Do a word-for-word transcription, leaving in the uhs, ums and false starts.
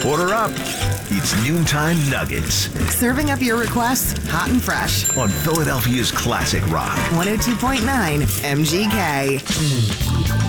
Order up. It's Noontime Nuggets Serving up your requests hot and fresh. on Philadelphia's Classic Rock. one oh two point nine M G K.